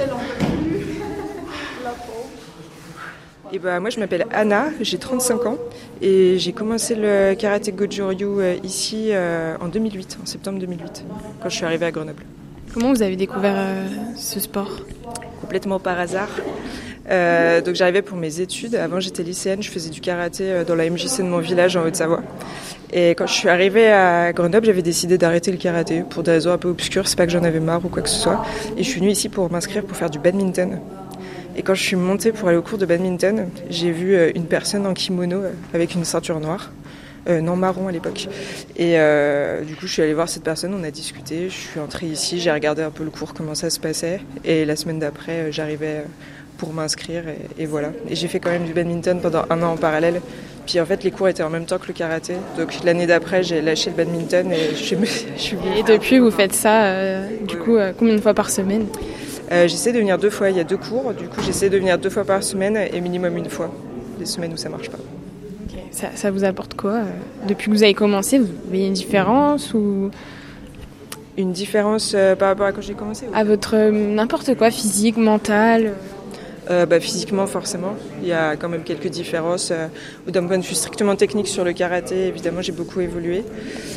Et moi je m'appelle Anna, j'ai 35 ans et j'ai commencé le karaté Goju-Ryu ici en 2008, en septembre 2008, quand je suis arrivée à Grenoble. Comment vous avez découvert ce sport ? Complètement par hasard. Donc j'arrivais pour mes études. Avant j'étais lycéenne, je faisais du karaté dans la MJC de mon village en Haute-Savoie. Et quand je suis arrivée à Grenoble, j'avais décidé d'arrêter le karaté pour des raisons un peu obscures. C'est pas que j'en avais marre ou quoi que ce soit. Et je suis venue ici pour m'inscrire pour faire du badminton. Et quand je suis montée pour aller au cours de badminton, j'ai vu une personne en kimono avec une ceinture noire. Non, marron à l'époque. Et du coup, je suis allée voir cette personne, on a discuté. Je suis entrée ici, j'ai regardé un peu le cours, comment ça se passait. Et la semaine d'après, j'arrivais pour m'inscrire et voilà. Et j'ai fait quand même du badminton pendant 1 an en parallèle. Puis en fait, les cours étaient en même temps que le karaté. Donc l'année d'après, j'ai lâché le badminton et je suis venue. Et depuis, vous faites ça, combien de fois par semaine ? J'essaie de venir 2 fois, il y a 2 cours. Du coup, j'essaie de venir 2 fois par semaine et minimum 1 fois. Les semaines où ça marche pas. Okay. Ça vous apporte quoi ? Depuis que vous avez commencé, vous voyez une différence ou... Une différence par rapport à quand j'ai commencé ? À votre n'importe quoi, physique, mental ? Physiquement, forcément. Il y a quand même quelques différences. D'un point de vue strictement technique sur le karaté, évidemment, j'ai beaucoup évolué.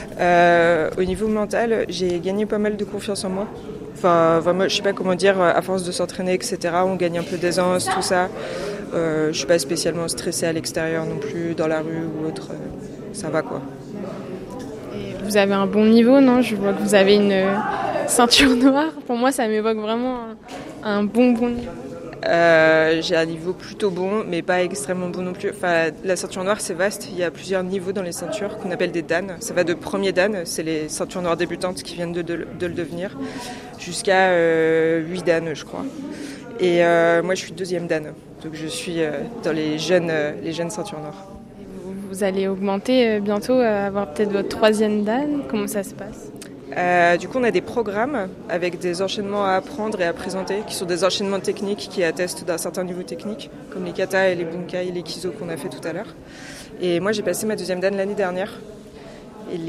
Au niveau mental, j'ai gagné pas mal de confiance en moi. Enfin, vraiment, je sais pas comment dire, à force de s'entraîner, etc., on gagne un peu d'aisance, tout ça. Je suis pas spécialement stressée à l'extérieur non plus, dans la rue ou autre. Ça va, quoi. Et vous avez un bon niveau, non ? Je vois que vous avez une ceinture noire. Pour moi, ça m'évoque vraiment un bon niveau. J'ai un niveau plutôt bon, mais pas extrêmement bon non plus. Enfin, la ceinture noire, c'est vaste. Il y a plusieurs niveaux dans les ceintures qu'on appelle des dan. Ça va de premier dan, c'est les ceintures noires débutantes qui viennent de le devenir, jusqu'à 8 dan, je crois. Et moi, je suis 2e dan. Donc, je suis dans les jeunes ceintures noires. Vous allez augmenter bientôt, avoir peut-être votre 3e dan. Comment ça se passe ? Du coup, on a des programmes avec des enchaînements à apprendre et à présenter, qui sont des enchaînements techniques qui attestent d'un certain niveau technique, comme les katas et les bunkai et les kiso qu'on a fait tout à l'heure. Et moi, j'ai passé ma 2e dan l'année dernière. Et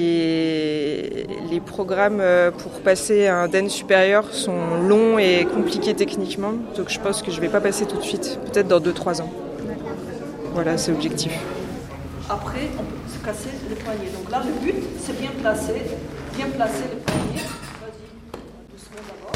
les programmes pour passer à un dan supérieur sont longs et compliqués techniquement, donc je pense que je ne vais pas passer tout de suite, peut-être dans 2-3 ans. Voilà, c'est l'objectif. Après, on peut se casser le poignet. Donc là, le but, c'est bien placer le poignet. Vas-y, doucement d'abord.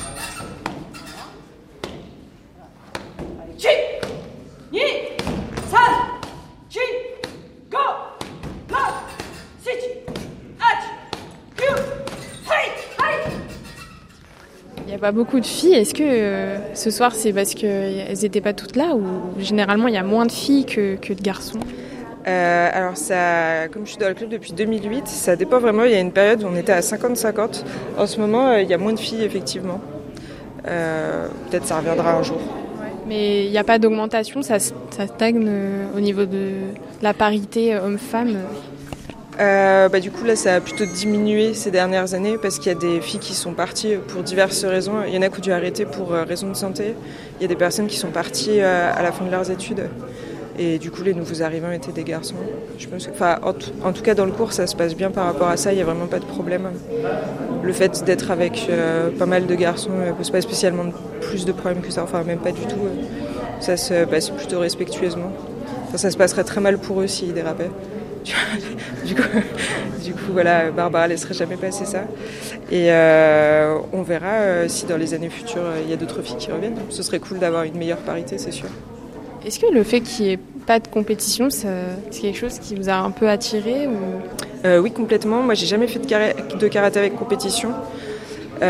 Voilà. Allez, chi, ni, san, chi, go, la, sichi, ach, kyu, hey. Il n'y a pas beaucoup de filles. Est-ce que ce soir, c'est parce qu'elles n'étaient pas toutes là ou généralement, il y a moins de filles que de garçons ? Alors ça, comme je suis dans le club depuis 2008, ça dépend vraiment. Il y a une période où on était à 50-50. En ce moment, il y a moins de filles, effectivement. Peut-être ça reviendra un jour. Ouais. Mais il n'y a pas d'augmentation, ça stagne au niveau de la parité homme-femme. Du coup, là, ça a plutôt diminué ces dernières années parce qu'il y a des filles qui sont parties pour diverses raisons. Il y en a qui ont dû arrêter pour raisons de santé. Il y a des personnes qui sont parties à la fin de leurs études. Et du coup, les nouveaux arrivants étaient des garçons. Je pense que, en tout cas, dans le cours, ça se passe bien par rapport à ça. Il n'y a vraiment pas de problème. Le fait d'être avec pas mal de garçons ne pose pas spécialement plus de problèmes que ça. Enfin, même pas du tout. Ça se passe plutôt respectueusement. Enfin, ça se passerait très mal pour eux s'ils dérapaient. Du coup, voilà, Barbara laisserait jamais passer ça. Et on verra si dans les années futures, il y a d'autres filles qui reviennent. Ce serait cool d'avoir une meilleure parité, c'est sûr. Est-ce que le fait qu'il n'y ait pas de compétition, c'est quelque chose qui vous a un peu attiré ou... Oui, complètement. Moi, j'ai jamais fait de karaté avec compétition. Le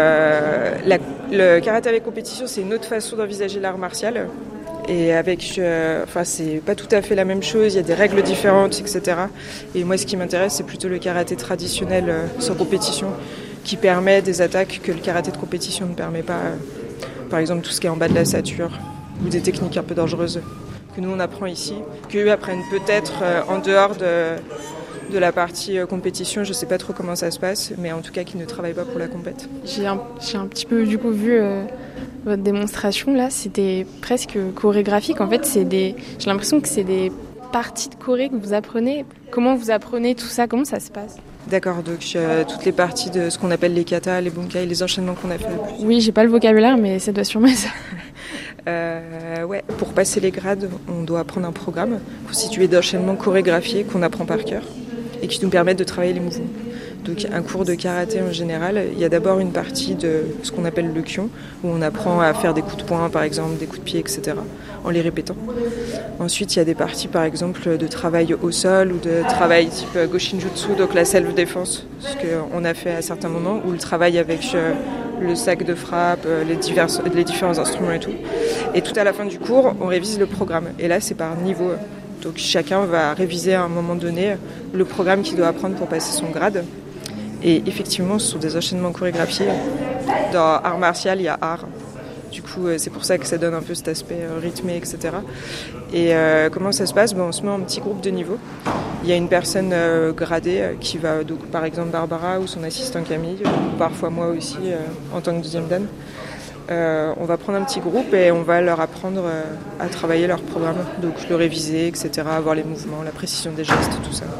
karaté avec compétition, c'est une autre façon d'envisager l'art martial. Et c'est pas tout à fait la même chose, il y a des règles différentes, etc. Et moi, ce qui m'intéresse, c'est plutôt le karaté traditionnel sans compétition, qui permet des attaques que le karaté de compétition ne permet pas. Par exemple, tout ce qui est en bas de la ceinture, ou des techniques un peu dangereuses que nous on apprend ici, qu'eux apprennent peut-être en dehors de la partie compétition. Je sais pas trop comment ça se passe, mais en tout cas qu'ils ne travaillent pas pour la compète. J'ai un petit peu du coup vu votre démonstration là, c'était presque chorégraphique. En fait, j'ai l'impression que c'est des parties de choré que vous apprenez. Comment vous apprenez tout ça ? Comment ça se passe ? D'accord, donc toutes les parties de ce qu'on appelle les katas, les bunkai, les enchaînements qu'on a fait le plus. Oui, j'ai pas le vocabulaire, mais ça doit sûrement être ça. Ouais, pour passer les grades, on doit apprendre un programme constitué d'enchaînements chorégraphiés qu'on apprend par cœur et qui nous permettent de travailler les mouvements. Donc un cours de karaté en général, il y a d'abord une partie de ce qu'on appelle le kyon, où on apprend à faire des coups de poing par exemple, des coups de pied, etc. en les répétant. Ensuite il y a des parties par exemple de travail au sol ou de travail type Goshinjutsu, donc la self-défense, ce qu'on a fait à certains moments, ou le travail avec le sac de frappe, les différents instruments et tout. Et tout à la fin du cours, on révise le programme. Et là c'est par niveau. Donc chacun va réviser à un moment donné le programme qu'il doit apprendre pour passer son grade. Et effectivement, ce sont des enchaînements chorégraphiés. Dans art martial, il y a art. Du coup, c'est pour ça que ça donne un peu cet aspect rythmé, etc. Et comment ça se passe ? On se met en petit groupe de niveau. Il y a une personne gradée qui va, donc, par exemple Barbara ou son assistant Camille, ou parfois moi aussi en tant que deuxième dan. On va prendre un petit groupe et on va leur apprendre à travailler leur programme. Donc le réviser, etc., avoir les mouvements, la précision des gestes, tout ça.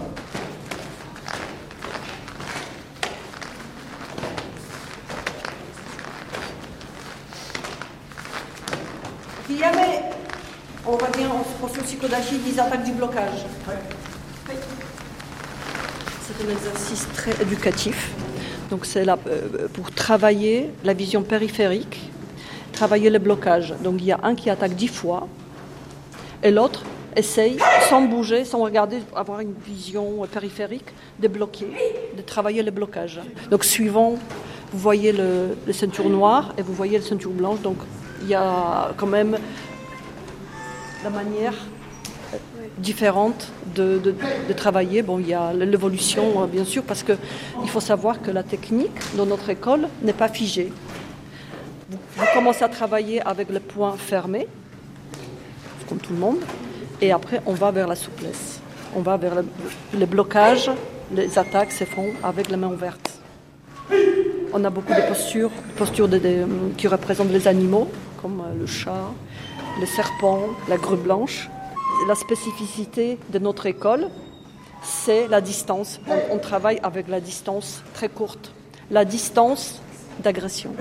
Il y avait, on va dire, en professeur Kodachi, des attaques du blocage. Oui. C'est un exercice très éducatif. Donc c'est là pour travailler la vision périphérique, travailler le blocage. Donc il y a un qui attaque 10 fois et l'autre essaye, sans bouger, sans regarder, avoir une vision périphérique, de bloquer, de travailler le blocage. Donc suivant, vous voyez le ceinture noire et vous voyez le ceinture blanche. Donc il y a quand même la manière différente de travailler. Bon, il y a l'évolution, bien sûr, parce qu'il faut savoir que la technique dans notre école n'est pas figée. Vous commencez à travailler avec le poing fermé, comme tout le monde, et après on va vers la souplesse. On va vers le blocage, les attaques se font avec les mains ouvertes. On a beaucoup de postures qui représentent les animaux, comme le chat, le serpent, la grue blanche. La spécificité de notre école, c'est la distance. On travaille avec la distance très courte, la distance d'agression.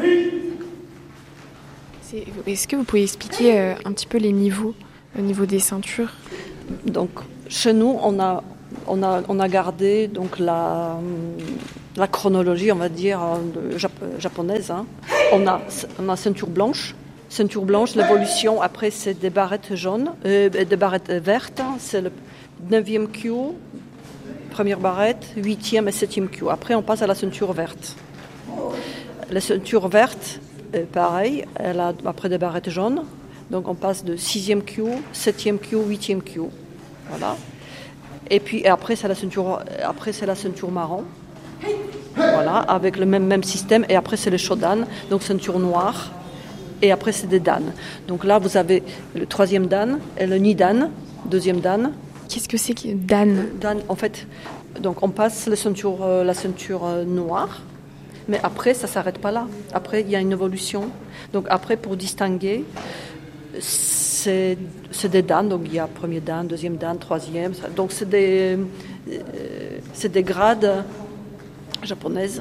Est-ce que vous pouvez expliquer un petit peu les niveaux, au niveau des ceintures ? Donc, chez nous, on a gardé donc la chronologie, on va dire, japonaise. Hein. On a ceinture blanche. Ceinture blanche, l'évolution, après, c'est des barrettes jaunes, des barrettes vertes. C'est le 9e kyu, première barrette, 8e et 7e kyu. Après, on passe à la ceinture verte. La ceinture verte, pareil, elle a après des barrettes jaunes. Donc, on passe de 6e kyu, 7e kyu, 8e kyu. Voilà. Et puis, après, c'est la ceinture marron. Voilà, avec le même système. Et après, c'est le shodan, donc ceinture noire. Et après, c'est des dan. Donc là, vous avez le 3e dan et le nidan, 2e dan. Qu'est-ce que c'est que dan ? Dan, en fait, donc on passe la ceinture noire, mais après, ça ne s'arrête pas là. Après, il y a une évolution. Donc après, pour distinguer, c'est des dan. Donc il y a 1er dan, 2e dan, 3e. Donc c'est des grades japonais.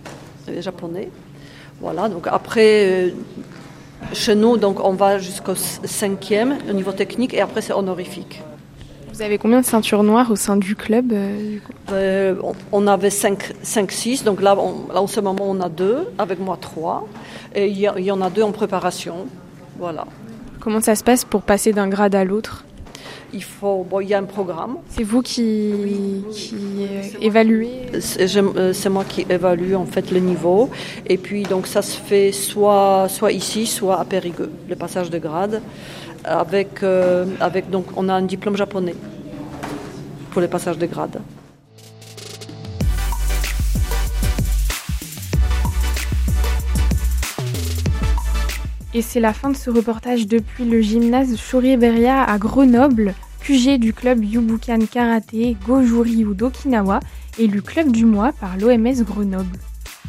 Voilà, donc après... Chez nous, donc, on va jusqu'au 5e au niveau technique et après c'est honorifique. Vous avez combien de ceintures noires au sein du club On avait 5-6, donc là en ce moment on a 2, avec moi 3, et il y en a 2 en préparation. Voilà. Comment ça se passe pour passer d'un grade à l'autre ? Il y a un programme. C'est vous qui évaluez ? C'est moi qui évalue en fait le niveau. Et puis donc ça se fait soit ici, soit à Périgueux, le passage de grade. Avec donc on a un diplôme japonais pour le passage de grade. Et c'est la fin de ce reportage depuis le gymnase Shorie-Beria à Grenoble, QG du club Yubukan Karaté Go-Juryu d'Okinawa, élu club du mois par l'OMS Grenoble.